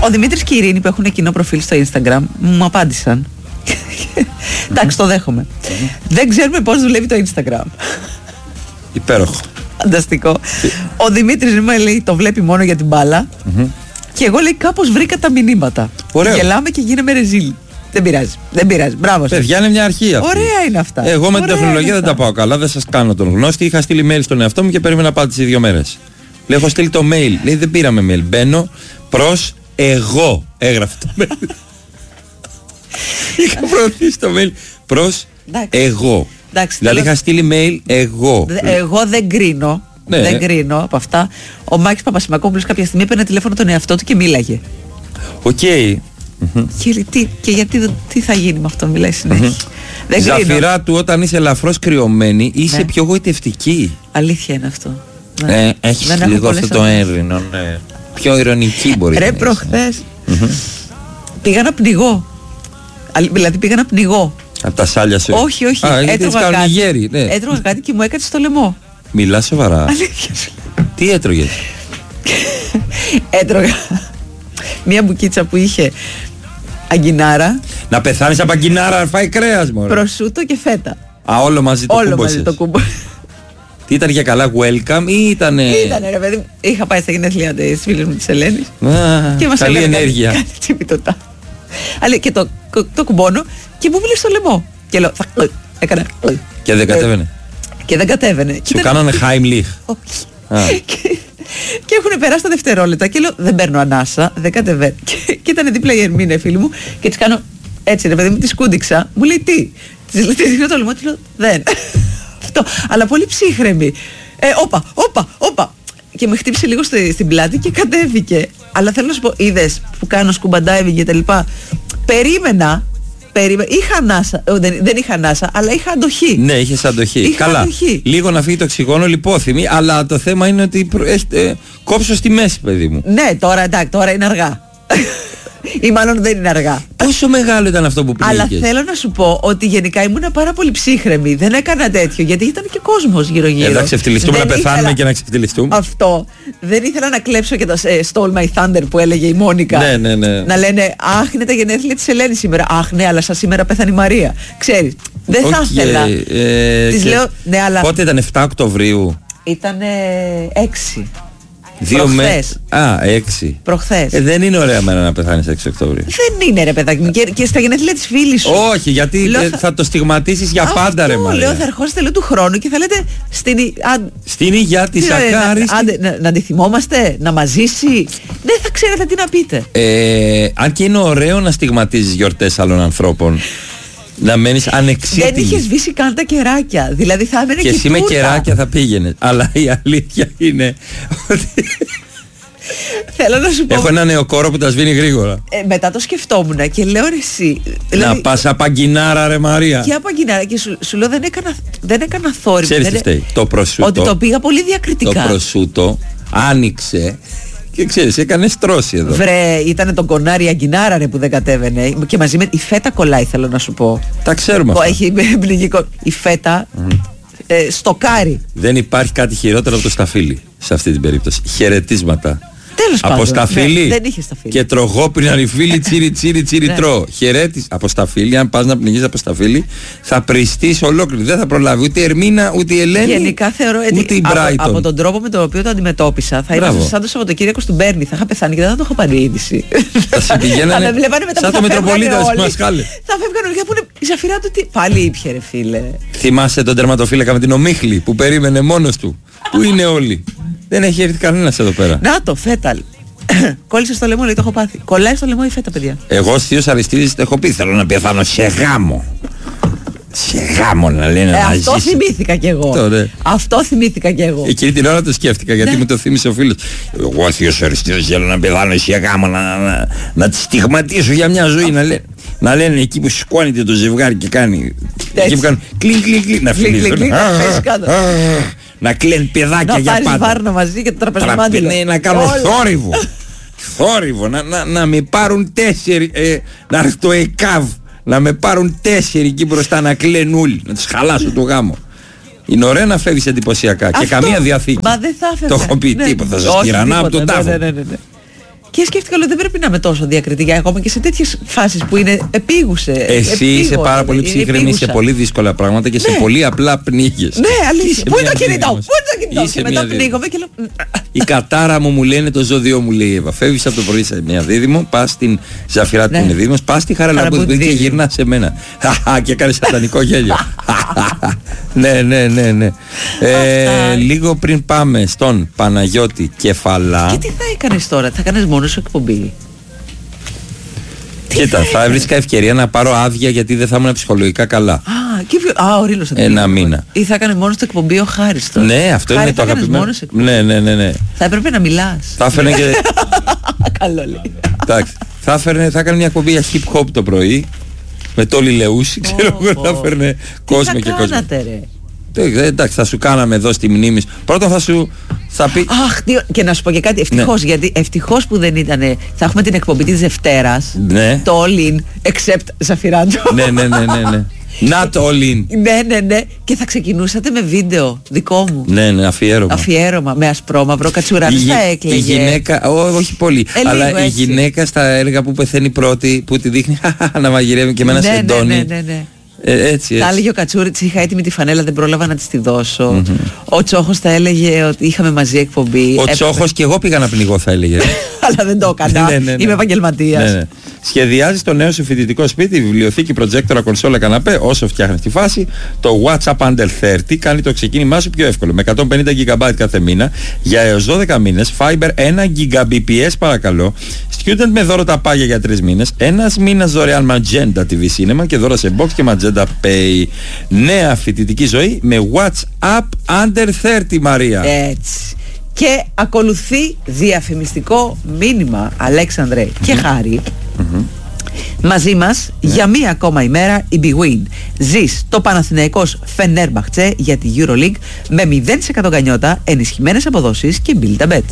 Ο Δημήτρης και η Ειρήνη που έχουν κοινό προφίλ στο Instagram μου απάντησαν. Εντάξει, το δέχομαι. Δεν ξέρουμε πώς δουλεύει το Instagram. Υπέροχο. Φανταστικό. Ο Δημήτρης μου λέει το βλέπει μόνο για την μπάλα. Και εγώ λέει κάπως βρήκα τα μηνύματα. Ωραίο. Γελάμε και γίναμε ρεζίλ. Δεν πειράζει. Μπράβο. Παιδιά, είναι μια αρχή αυτή. Ωραία είναι αυτά. Εγώ με την τεχνολογία δεν τα πάω καλά. Δεν σας κάνω τον γνώστη. Είχα στείλει mail στον εαυτό μου και περίμενα απάντηση 2 μέρες. Λέω, έχω στείλει το mail. Λέει, δεν πήραμε mail. Μπαίνω προς εγώ. Έγραφε το mail. Είχα προωθήσει το mail προς εγώ. Εντάξει, δηλαδή είχα στείλει mail εγώ. Εγώ δεν κρίνω. Ναι. Δεν κρίνω από αυτά. Ο Μάκης Παπασημακόπουλος κάποια στιγμή έπαιρνε τηλέφωνο τον εαυτό του και μίλαγε. Οκ. Και γιατί τι θα γίνει με αυτό, μιλάει συνέχεια. Η ζαφυρά του όταν είσαι ελαφρώς κρυωμένη είσαι πιο γοητευτική. Αλήθεια είναι αυτό. Έχεις λίγο αυτό το έρινο. Πιο ηρωνική μπορεί να είναι. Προχθές πήγα να πνιγώ. Δηλαδή πήγα να πνιγώ. Από τα σάλια σου. Όχι. Έτρωγα κάτι και μου έκατσε στο λαιμό. Μιλά σοβαρά. Αλήθεια σου. Τι έτρωγες? Έτρωγα μία μπουκίτσα που είχε αγκινάρα. Να πεθάνεις από αγκινάρα, φάει κρέας μόνο. Προσούτο και φέτα. Όλο μαζί το κούμποσες. Τι ήταν για καλά, welcome ή ήτανε? Ήτανε ρε παιδί, είχα πάει στα γενέθλια της φίλης μου της Ελένης. Και μας καλή ενέργεια. Κάτι τσιπιτωτά. Αλλά και το κουμπώνω και μου μίλησε στο λαιμό. Και λέω, έκανα. Και δεν κατέβαινε. Και δεν κατέβαινε. Σου κάνανε Heimlich. Όχι. Και έχουν περάσει τα δευτερόλεπτα και λέω δεν παίρνω ανάσα, δεν κατεβαίνει. Και ήταν δίπλα η Ερμήνε φίλη μου και της κάνω έτσι ρε παιδί μου, τη σκούντιξα. Μου λέει τι? Της δείχνω το λαιμό, της λέω δεν. Αυτό, αλλά πολύ ψύχρεμη. Όπα. Και με χτύπησε λίγο στην πλάτη και κατέβηκε. Αλλά θέλω να σου πω, είδες που κάνω σκουμπαντάιβινγκ και τα λοιπά. Περίμενα. Είχα ανάσα. Δεν είχα ανάσα, αλλά είχα αντοχή. Ναι, είχες αντοχή. Καλά. Αντοχή. Λίγο να φύγει το οξυγόνο, λιπόθυμη, αλλά το θέμα είναι ότι κόψω στη μέση, παιδί μου. Ναι, τώρα είναι αργά. Ή μάλλον δεν είναι αργά. Πόσο μεγάλο ήταν αυτό που πνίγηκες? Αλλά θέλω να σου πω ότι γενικά ήμουν πάρα πολύ ψύχρεμη. Δεν έκανα τέτοιο γιατί ήταν και κόσμος γύρω-γύρω. Να ξεφτυλιστούμε, να πεθάνουμε και να ξεφτυλιστούμε. Αυτό. Δεν ήθελα να κλέψω και το Stole My Thunder που έλεγε η Μόνικα. Ναι. Να λένε αχ, είναι τα γενέθλια της Ελένης σήμερα. Αχ, ναι, αλλά σαν σήμερα πέθανε η Μαρία. Ξέρεις. Δεν θα ήθελα. Της λέω, ναι, αλλά. Πότε ήταν 7 Οκτωβρίου? Ήτανε 6. 2 μέρες. 6. Προχθές. Δεν είναι ωραία μέρα να πεθάνεις 6 Οκτωβρίου. Δεν είναι ρε παιδάκι μου. Και στα γενέθλια της φίλης σου. Όχι, γιατί θα το στιγματίσεις για πάντα ρε Μαρία. Λέω θα ερχόσαστε λέω του χρόνου και θα λέτε στην υγειά της ακάριστη. Να τη θυμόμαστε, να μας ζήσει. Δεν θα ξέρετε τι να πείτε. Αν και είναι ωραίο να στιγματίζεις γιορτές άλλων ανθρώπων, να μένεις ανεξίτηλη. Δεν είχε σβήσει καν τα κεράκια. Δηλαδή θα έμενε και εσύ με κεράκια θα πήγαινε. Αλλά η αλήθεια είναι ότι θέλω να σου πω. έχω ένα νεοκόρο που τα σβήνει γρήγορα. Μετά το σκεφτόμουν και λέω ρε εσύ. Να πας απαγκινάρα ρε Μαρία. Και απαγκινάρα και σου λέω δεν έκανα θόρυβο. Ξέρεις τι φταίει? Το προσούτο. Ότι το πήγα πολύ διακριτικά. Το προσούτο άνοιξε. Και ξέρεις, έκανε στρώση εδώ. Βρε, ήταν το κονάρι αγκινάρα ρε που δεν κατέβαινε. Και μαζί με η φέτα κολλάει, θέλω να σου πω. Τα ξέρουμε αυτά. Έχει πληγικό. Η φέτα στοκάρει. Δεν υπάρχει κάτι χειρότερο από το σταφύλι σε αυτή την περίπτωση. Χαιρετίσματα. Τέλος πάντων. Από σταφύλι. Ναι, δεν είχε σταφύλι. Και τρογόπιναν οι φίλοι τσίρι τρώ. Χαιρέτης. Από σταφύλι, αν πας να πνιγείς από σταφύλι, θα πριστείς ολόκληρη. Δεν θα προλάβει ούτε η Ερμίνα, ούτε η Ελένη. Γενικά θεωρώ ούτε η Μπράιτον. Από τον τρόπο με τον οποίο το αντιμετώπισα, θα ήμουν σαν το Σαββατοκύριακο του Μπέρνι. Θα είχα πεθάνει και δεν θα το είχα πάρει είδηση. Θα σε πηγαίνανε σαν το Μητροπολίτα στη Μασχάλη. Θα φεύγαν όλοι που είναι η Ζαφυρά του. Πάλι ήπια ρε φίλε. Θυμάσαι τον τερματοφύλακα με την Ομίχλη που περίμενε μόνος του? Πού είναι όλοι? Δεν έχει έρθει κανένας εδώ πέρα. Να το, φέτα. Κόλλησε στο λαιμό, λέει, το έχω πάθει. Κολλάει στο λαιμό η φέτα, παιδιά. Εγώ Θείος Αριστίδης έχω πει, θέλω να πεθάνω σε γάμο. Σε γάμο να λένε να ζήσει. Αυτό θυμήθηκα κι εγώ. Αυτό θυμήθηκα κι εγώ. Εκείνη την ώρα το σκέφτηκα γιατί μου το θύμισε ο φίλος. Εγώ Θείος Αριστίδης θέλω να πεθάνω σε γάμο, να τη στιγματίσω για μια ζωή, να λένε εκεί που σηκώνεται το ζευγάρι και κάνει. Εκεί που κάνουν κλιν, να φιλήθουν. Να κλαίνουν παιδάκια για πάντα. Να πάρεις βάρνα μαζί και το τραπεζομάντιλο. Να κάνω θόρυβο. Να με πάρουν 4. Να έρθει το ΕΚΑΒ. Να με πάρουν 4 εκεί μπροστά να κλαίνουν όλοι. Να τους χαλάσω το γάμο. Είναι ωραία να φεύγεις εντυπωσιακά. Και καμία διαθήκη. Μα δεν θα φεύγα. Το έχω πει τίποτα. Θα σας τυραννάω από τον τάφο. Και σκέφτηκα, λέω, δεν πρέπει να είμαι τόσο διακριτική ακόμα και σε τέτοιες φάσεις που είναι επίγουσε. Εσύ είσαι πάρα πολύ ψύχρεμη σε πολύ δύσκολα πράγματα και σε πολύ απλά πνίγες. Ναι, αλήθεια. Πού είναι το κινητό, πού είναι το κινητό. Και μετά πνίγομαι και λέω. Η κατάρα μου λέει, το ζώδιό μου, λέει η Εύα. Φεύγεις από το πρωί σε μια δίδυμο, πας στην Ζαφυρά που είναι δίδυμος, πας στη Χαραλαμπούδη και γυρνάς σε μένα. Και έκανες σατανικό γέλιο. Ναι. Λίγο πριν πάμε στον Παναγιώτη Κεφαλά. Και τι θα έκανες τώρα, θα έκανες μόνος σου εκπομπή? Κοίτα, θα έβρισκα ευκαιρία να πάρω άδεια γιατί δεν θα ήμουν ψυχολογικά καλά. Ο Ρήλος θα ένα μήνα. Ή θα έκανε μόνος το εκπομπή ο Χάρης τώρα. Ναι, αυτό είναι το αγαπημένο. Ναι. Θα έπρεπε να μιλάς. Θα έφερε και. Καλό λέει. Εντάξει. Θα έκανε μια εκπομπή για hip hop το πρωί. Με το Λιλεούση, ξέρω εγώ, θα έφερνε κόσμο και κόσμο. Εντάξει, θα σου κάναμε εδώ στη μνήμη. Πρώτα θα πει. Αχ, και να σου πω και κάτι. Ευτυχώς, γιατί ευτυχώς που δεν ήταν. Θα έχουμε την εκπομπή της Δευτέρας. Ναι. Το all in, except Ζαφυράντο. Ναι. Not all in. Ναι. Και θα ξεκινούσατε με βίντεο δικό μου. Ναι, αφιέρωμα. Αφιέρωμα με ασπρόμαυρο κατσουράνι. Θα έκλαιγε. Η γυναίκα, όχι πολύ. Αλλά η γυναίκα στα έργα που πεθαίνει πρώτη, που τη δείχνει να μαγειρεύει και εμένα σε εντώνει. Ναι. Έτσι. Θα έλεγε ο Κατσούρης, είχα έτοιμη τη φανέλα, δεν πρόλαβα να της τη δώσω. Ο Τσόχος θα έλεγε ότι είχαμε μαζί εκπομπή. Ο Τσόχος και εγώ πήγα να πνιγώ, θα έλεγε. Αλλά δεν το έκανα. Είμαι επαγγελματίας. Ναι. Σχεδιάζεις το νέο σου φοιτητικό σπίτι, βιβλιοθήκη, προτζέκτορα, κονσόλα, καναπέ. Όσο φτιάχνεις τη φάση, το WhatsApp Under 30 κάνει το ξεκίνημά σου πιο εύκολο. Με 150 GB κάθε μήνα για έως 12 μήνες. Fiber 1 Gbps παρακαλώ. Student με δώρο τα πάγια για 3 μήνες. Ένας μήνας δωρεάν Magenta TV Cinema και δώρο σε box και Magenta Pay. Νέα φοιτητική ζωή με WhatsApp Under 30, Μαρία. Έτσι. Και ακολουθεί διαφημιστικό μήνυμα, Αλέξανδρε και Χάρη. Μαζί μας για μία ακόμα ημέρα η Big Win. Ζεις το Παναθηναϊκός Φενέρμπαχτσε για τη EuroLeague με 0% γκανιότα, ενισχυμένες αποδόσεις και Build a Bet.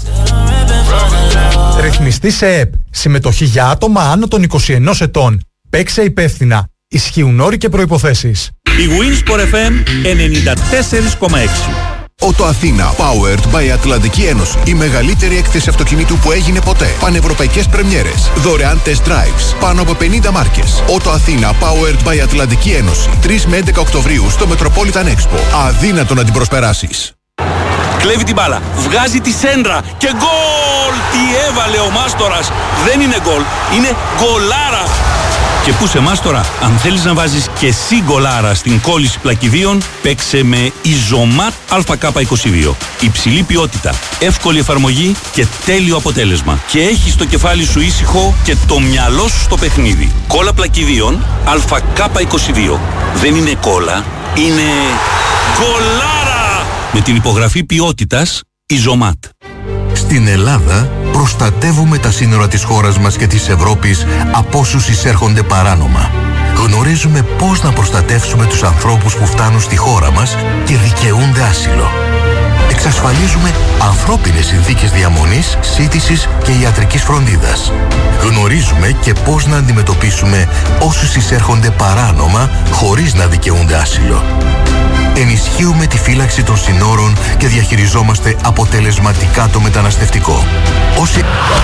Ρυθμιστή σε ΕΠ. Συμμετοχή για άτομα άνω των 21 ετών. Παίξε υπεύθυνα. Ισχύουν όροι και προϋποθέσεις. Η Wins for FM 94,6. Ότο Αθήνα, powered by Ατλαντική Ένωση. Η μεγαλύτερη έκθεση αυτοκινήτου που έγινε ποτέ. Πανευρωπαϊκές πρεμιέρες. Δωρεάν test drives. Πάνω από 50 μάρκες. Ότο Αθήνα, powered by Ατλαντική Ένωση. 3 με 11 Οκτωβρίου στο Metropolitan Expo. Αδύνατο να την προσπεράσεις. Κλέβει την μπάλα, βγάζει τη σέντρα και γκολ! Τι έβαλε ο Μάστορας. Δεν είναι γκολ, είναι γκολάρα. Και πού σε Μάστορα, αν θέλεις να βάζεις και εσύ γκολάρα στην κόλληση πλακιδίων, παίξε με Ιζωμάτ ΑΚ22. Υψηλή ποιότητα, εύκολη εφαρμογή και τέλειο αποτέλεσμα. Και έχεις το κεφάλι σου ήσυχο και το μυαλό σου στο παιχνίδι. Κόλλα πλακιδίων ΑΚ22. Δεν είναι κόλλα, είναι γκολάρα! Με την υπογραφή ποιότητας Ιζωμάτ. Στην Ελλάδα προστατεύουμε τα σύνορα της χώρας μας και της Ευρώπης από όσους εισέρχονται παράνομα. Γνωρίζουμε πώς να προστατεύσουμε τους ανθρώπους που φτάνουν στη χώρα μας και δικαιούνται άσυλο. Εξασφαλίζουμε ανθρώπινες συνθήκες διαμονής, σύντησης και ιατρικής φροντίδας. Γνωρίζουμε και πώς να αντιμετωπίσουμε όσους εισέρχονται παράνομα χωρίς να δικαιούνται άσυλο. Ενισχύουμε τη φύλαξη των συνόρων και διαχειριζόμαστε αποτελεσματικά το μεταναστευτικό. Όσοι...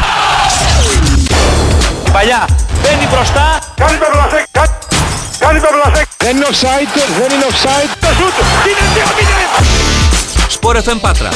Παλιά, μπαίνει μπροστά, κάνει το μπλασέ, κάνει το μπλασέ. Δεν είναι offside, δεν είναι offside. Το σούτ, είναι 2-0. Σπορ FM Πάτρα.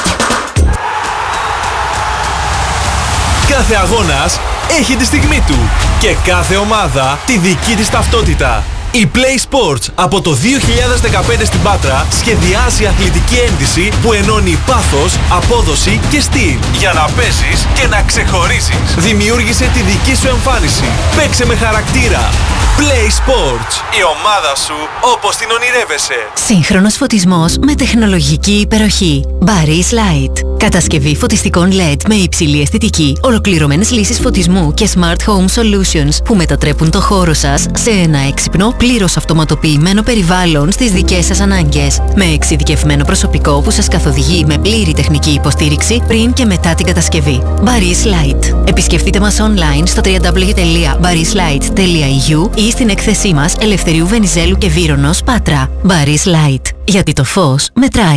Κάθε αγώνας έχει τη στιγμή του και κάθε ομάδα τη δική της ταυτότητα. Η Play Sports από το 2015 στην Πάτρα σχεδιάζει αθλητική ένδυση που ενώνει πάθος, απόδοση και στυλ για να παίζεις και να ξεχωρίζεις. Δημιούργησε τη δική σου εμφάνιση. Παίξε με χαρακτήρα. Play Sports. Η ομάδα σου όπως την ονειρεύεσαι. Σύγχρονος φωτισμός με τεχνολογική υπεροχή. Barry's Light. Κατασκευή φωτιστικών LED με υψηλή αισθητική, ολοκληρωμένες λύσεις φωτισμού και Smart Home Solutions που μετατρέπουν το χώρο σας σε ένα έξυπνο, πλήρως αυτοματοποιημένο περιβάλλον στις δικές σας ανάγκες. Με εξειδικευμένο προσωπικό που σας καθοδηγεί με πλήρη τεχνική υποστήριξη πριν και μετά την κατασκευή. Barry's Light. Επισκεφτείτε μας online στο www.barryslight.eu ή στην έκθεσή μας Ελευθερίου Βενιζέλου και Βύρονος, Πάτρα. Barry's Light. Γιατί το φως μετράει.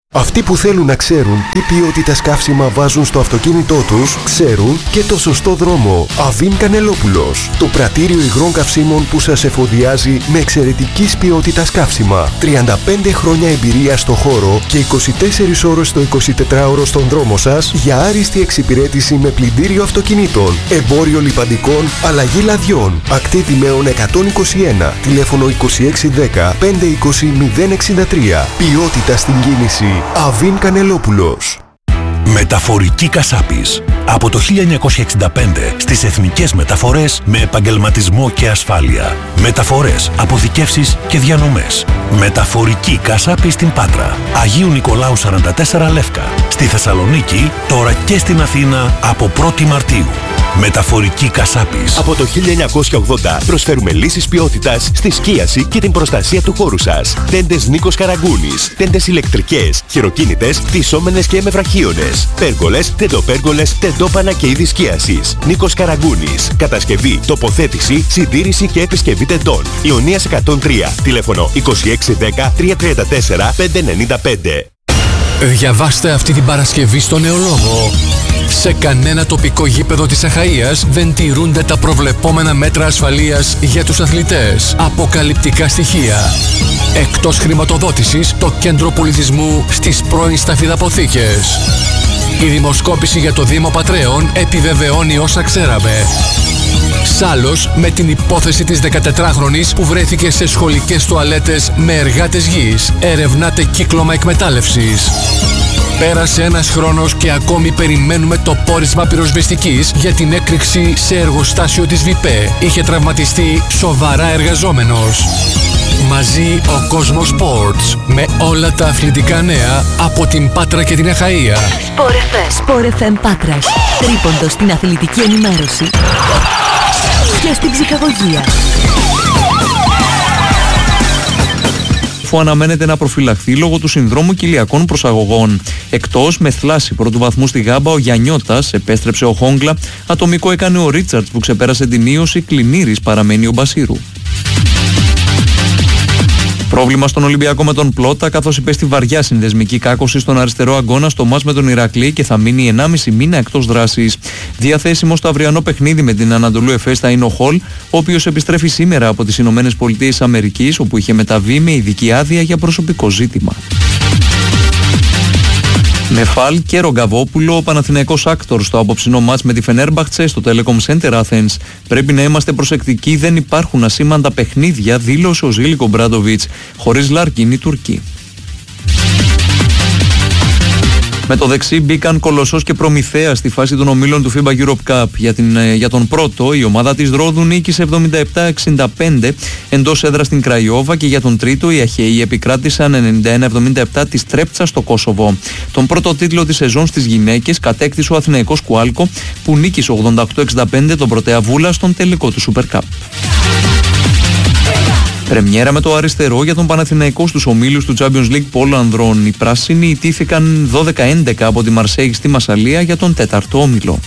Αυτοί που θέλουν να ξέρουν τι ποιότητας καύσιμα βάζουν στο αυτοκίνητό τους, ξέρουν και το σωστό δρόμο. Αβίν Κανελόπουλος. Το πρατήριο υγρών καυσίμων που σας εφοδιάζει με εξαιρετικής ποιότητας καύσιμα. 35 χρόνια εμπειρία στο χώρο και 24 ώρες το 24ωρο στον δρόμο σας για άριστη εξυπηρέτηση με πλυντήριο αυτοκινήτων, εμπόριο λιπαντικών, αλλαγή λαδιών. Ακτή Δημαίων 121, τηλέφωνο 2610 520 063. Ποιότητα στην κίνηση. Αβίν Κανελόπουλος. Μεταφορική Κασάπης. Από το 1965 στις εθνικές μεταφορές με επαγγελματισμό και ασφάλεια. Μεταφορές, αποθηκεύσεις και διανομές. Μεταφορική Κασάπη στην Πάτρα. Αγίου Νικολάου 44 Λεύκα. Στη Θεσσαλονίκη, τώρα και στην Αθήνα από 1η Μαρτίου. Μεταφορική Κασάπης. Από το 1980 προσφέρουμε λύσεις ποιότητας στη σκίαση και την προστασία του χώρου σας. Τέντες Νίκος Καραγκούνης. Τέντες ηλεκτρικές, χειροκίνητες, φυσσόμενες και εμευραχίονες. Πέργολες, τεντοπέργολες, τεντόπανα και είδη σκίασης. Νίκος Καραγκούνης. Κατασκευή, τοποθέτηση, συντήρηση και επισκευή τεντών. Ιωνίας 103. Τηλέφωνο 2610 334 595. Διαβάστε αυτή την Παρασκευή στο Νεολόγο. Σε κανένα τοπικό γήπεδο της Αχαΐας δεν τηρούνται τα προβλεπόμενα μέτρα ασφαλείας για τους αθλητές. Αποκαλυπτικά στοιχεία. Εκτός χρηματοδότησης, το κέντρο πολιτισμού στις πρώην σταφυδαποθήκες. Η δημοσκόπηση για το Δήμο Πατρέων επιβεβαιώνει όσα ξέραμε. Σάλος με την υπόθεση της 14χρονης που βρέθηκε σε σχολικές τουαλέτες με εργάτες γης. Ερευνάται κύκλωμα εκμετάλλευσης. Πέρασε ένας χρόνος και ακόμη περιμένουμε το πόρισμα πυροσβεστικής για την έκρηξη σε εργοστάσιο της ΒΙΠΕ. Είχε τραυματιστεί σοβαρά εργαζόμενος. Μαζί ο Κόσμος Sports με όλα τα αθλητικά νέα από την Πάτρα και την Αχαΐα. Sport FM Πάτρας. Τρίποντο στην αθλητική ενημέρωση και στην ψυχαγωγία. Αφού αναμένεται να προφυλαχθεί λόγω του συνδρόμου κοιλιακών προσαγωγών. Εκτός με θλάση πρώτου βαθμού στη Γάμπα, ο Γιαννιώτας επέστρεψε ο Χόγκλα. Ατομικό έκανε ο Ρίτσαρτς που ξεπέρασε την ίωση. Κλινήρης παραμένει ο Μπασίρου. Πρόβλημα στον Ολυμπιακό με τον Πλότα, καθώς υπέστη βαριά συνδεσμική κάκωση στον αριστερό αγκώνα στο μάτς με τον Ηρακλή και θα μείνει 1,5 μήνα εκτός δράσης. Διαθέσιμο στο αυριανό παιχνίδι με την Ανατολού Εφές θα είναι ο Χολ, ο οποίος επιστρέφει σήμερα από τις Ηνωμένες Πολιτείες Αμερικής, όπου είχε μεταβεί με ειδική άδεια για προσωπικό ζήτημα. Με Φαλ και Ρογκαβόπουλο, ο Παναθηναϊκός άκτορ στο απόψινό μάτς με τη Φενέρμπαχτσε στο Telecom Center Athens. Πρέπει να είμαστε προσεκτικοί, δεν υπάρχουν ασήμαντα παιχνίδια, δήλωσε ο Ζήλικο Μπράντοβιτς. Χωρίς Λάρκιν οι Τουρκοί. Με το δεξί μπήκαν Κολοσσός και Προμηθέα στη φάση των ομίλων του FIBA Europe Cup. Για τον πρώτο, η ομάδα της Ρόδου νίκησε 77-65 εντός έδρας στην Κραϊόβα και για τον τρίτο, οι Αχαίοι επικράτησαν 91-77 της Τρέπτσα στο Κόσοβο. Τον πρώτο τίτλο της σεζόν στις γυναίκες κατέκτησε ο Αθηναϊκός Κουάλκο που νίκησε 88-65 τον Πρωτέα Βούλα στον τελικό του Super Cup. Πρεμιέρα με το αριστερό για τον Παναθηναϊκό στους ομίλους του Champions League Πόλο Ανδρών. Οι πράσινοι ιτήθηκαν 12-11 από τη Μαρσέιγ στη Μασσαλία για τον τέταρτο όμιλο.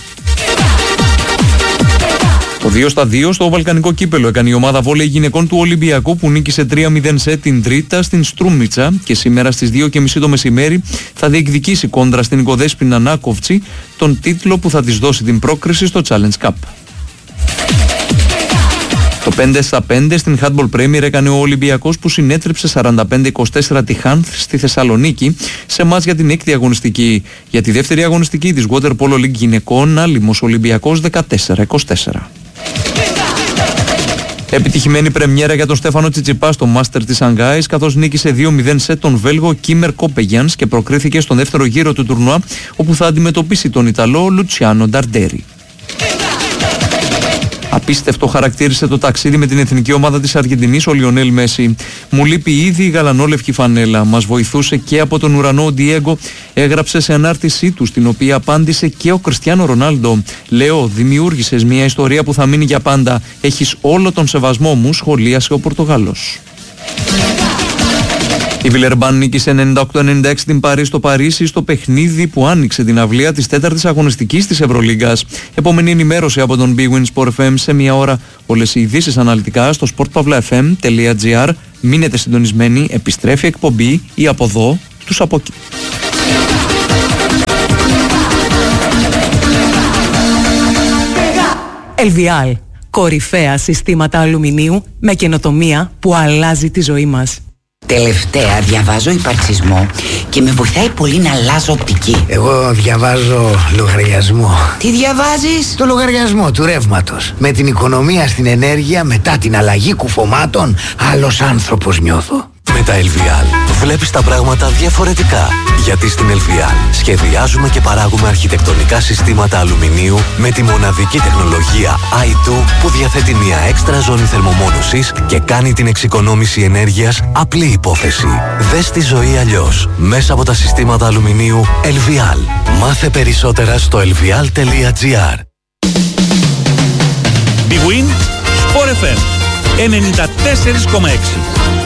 Το 2-2 στο Βαλκανικό Κύπελλο έκανε η ομάδα βόλεϊ γυναικών του Ολυμπιακού που νίκησε 3-0 σε την Τρίτα στην Στρούμιτσα και σήμερα στις 2:30 το μεσημέρι θα διεκδικήσει κόντρα στην Οικοδέσποινα Νάκοβτσι τον τίτλο που θα της δώσει την πρόκριση στο Challenge Cup. Το 5-5 στην Handball Premier έκανε ο Ολυμπιακός που συνέτρεψε 45-24 τη Χάνθ στη Θεσσαλονίκη σε μάτς για την έκτη αγωνιστική. Για τη δεύτερη αγωνιστική της Water Polo League γυναικών, άλυμος Ολυμπιακός 14-24. Επιτυχημένη πρεμιέρα για τον Στέφανο Τσιτσιπά στο Μάστερ της Σανγκάης, καθώς νίκησε 2-0 σε τον Βέλγο Κίμερ Κόπεγιανς και προκρίθηκε στον δεύτερο γύρο του τουρνουά, όπου θα αντιμετωπίσει τον Ιταλό Λουτσιάνο Νταρντέρι. Απίστευτο χαρακτήρισε το ταξίδι με την εθνική ομάδα της Αργεντινής ο Λιονέλ Μέση. Μου λείπει ήδη η γαλανόλευκη φανέλα. Μας βοηθούσε και από τον ουρανό ο Ντιέγκο, έγραψε σε ανάρτησή του, στην οποία απάντησε και ο Κριστιάνο Ρονάλντο. Λέω, δημιούργησες μια ιστορία που θα μείνει για πάντα. Έχεις όλο τον σεβασμό μου, σχολίασε ο Πορτογάλος. Η Βιλερμπάν νίκησε 98-96 την Παρί στο Παρίσι στο παιχνίδι που άνοιξε την αυλία της τέταρτης αγωνιστικής της Ευρωλίγκας. Επόμενη ενημέρωση από τον Big Win Sport FM σε μία ώρα. Όλες οι ειδήσεις αναλυτικά στο sportpavlafm.gr. Μείνετε συντονισμένοι, επιστρέφει εκπομπή ή από εδώ τους από εκεί. Ελβιάλ. Κορυφαία συστήματα αλουμινίου με καινοτομία που αλλάζει τη ζωή μας. Τελευταία διαβάζω υπαρξισμό και με βοηθάει πολύ να αλλάζω οπτική. Εγώ διαβάζω λογαριασμό. Τι διαβάζεις? Το λογαριασμό του ρεύματος. Με την οικονομία στην ενέργεια μετά την αλλαγή κουφωμάτων, άλλος άνθρωπος νιώθω. Με τα LVL βλέπεις τα πράγματα διαφορετικά. Γιατί στην LVL σχεδιάζουμε και παράγουμε αρχιτεκτονικά συστήματα αλουμινίου με τη μοναδική τεχνολογία i2 που διαθέτει μια έξτρα ζώνη θερμομόνωσης και κάνει την εξοικονόμηση ενέργειας απλή υπόθεση. Δες τη ζωή αλλιώς μέσα από τα συστήματα αλουμινίου LVL. Μάθε περισσότερα στο lvl.gr. Big Win, Sport FM 94,6.